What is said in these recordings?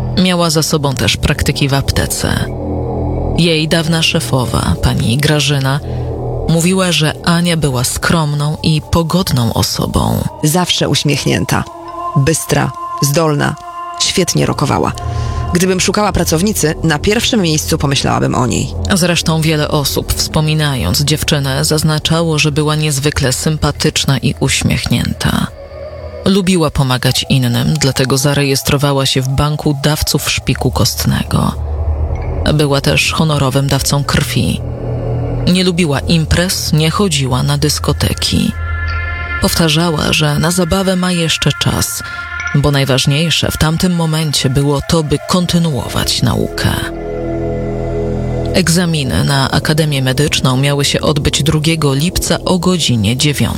Miała za sobą też praktyki w aptece. Jej dawna szefowa, pani Grażyna, mówiła, że Ania była skromną i pogodną osobą. Zawsze uśmiechnięta, bystra, zdolna, świetnie rokowała. Gdybym szukała pracownicy, na pierwszym miejscu pomyślałabym o niej. Zresztą wiele osób, wspominając dziewczynę, zaznaczało, że była niezwykle sympatyczna i uśmiechnięta. Lubiła pomagać innym, dlatego zarejestrowała się w banku dawców szpiku kostnego. Była też honorowym dawcą krwi. Nie lubiła imprez, nie chodziła na dyskoteki. Powtarzała, że na zabawę ma jeszcze czas, bo najważniejsze w tamtym momencie było to, by kontynuować naukę. Egzaminy na Akademię Medyczną miały się odbyć 2 lipca o godzinie 9.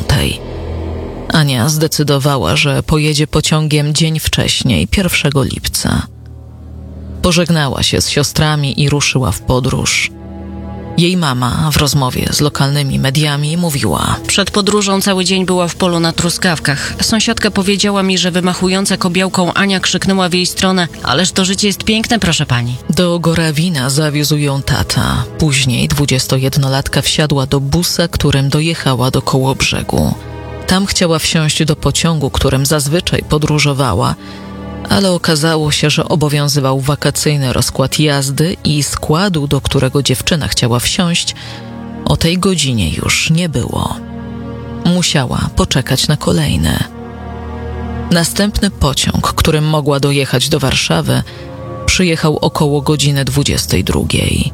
Ania zdecydowała, że pojedzie pociągiem dzień wcześniej, 1 lipca. Pożegnała się z siostrami i ruszyła w podróż. Jej mama w rozmowie z lokalnymi mediami mówiła: Przed podróżą cały dzień była w polu na truskawkach. Sąsiadka powiedziała mi, że wymachująca kobiełką Ania krzyknęła w jej stronę: ależ to życie jest piękne, proszę pani. Do Gorawina zawiózł ją tata. Później 21-latka wsiadła do busa, którym dojechała do Kołobrzegu. Tam chciała wsiąść do pociągu, którym zazwyczaj podróżowała, ale okazało się, że obowiązywał wakacyjny rozkład jazdy i składu, do którego dziewczyna chciała wsiąść, o tej godzinie już nie było. Musiała poczekać na kolejny. Następny pociąg, którym mogła dojechać do Warszawy, przyjechał około godziny 22.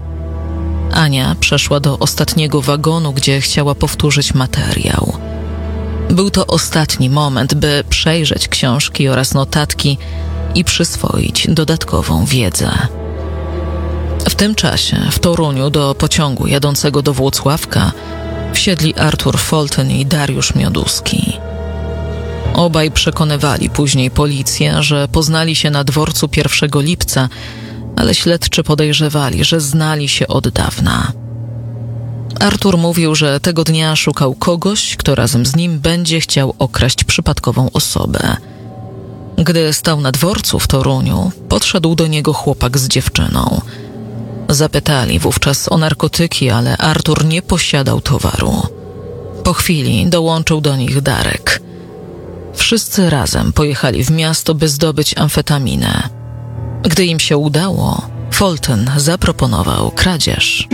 Ania przeszła do ostatniego wagonu, gdzie chciała powtórzyć materiał. Był to ostatni moment, by przejrzeć książki oraz notatki i przyswoić dodatkową wiedzę. W tym czasie w Toruniu do pociągu jadącego do Włocławka wsiedli Artur Foltyn i Dariusz Mioduski. Obaj przekonywali później policję, że poznali się na dworcu 1 lipca, ale śledczy podejrzewali, że znali się od dawna. Artur mówił, że tego dnia szukał kogoś, kto razem z nim będzie chciał okraść przypadkową osobę. Gdy stał na dworcu w Toruniu, podszedł do niego chłopak z dziewczyną. Zapytali wówczas o narkotyki, ale Artur nie posiadał towaru. Po chwili dołączył do nich Darek. Wszyscy razem pojechali w miasto, by zdobyć amfetaminę. Gdy im się udało, Foltyn zaproponował kradzież.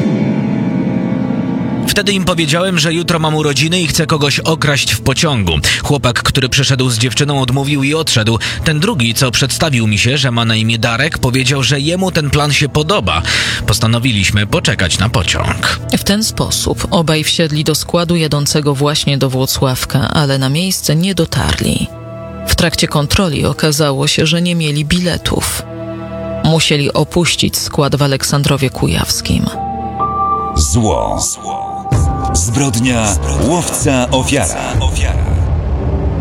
Wtedy im powiedziałem, że jutro mam urodziny i chcę kogoś okraść w pociągu. Chłopak, który przyszedł z dziewczyną, odmówił i odszedł. Ten drugi, co przedstawił mi się, że ma na imię Darek, powiedział, że jemu ten plan się podoba. Postanowiliśmy poczekać na pociąg. W ten sposób obaj wsiedli do składu jadącego właśnie do Włocławka, ale na miejsce nie dotarli. W trakcie kontroli okazało się, że nie mieli biletów. Musieli opuścić skład w Aleksandrowie Kujawskim. Zło. Zbrodnia, łowca, ofiara.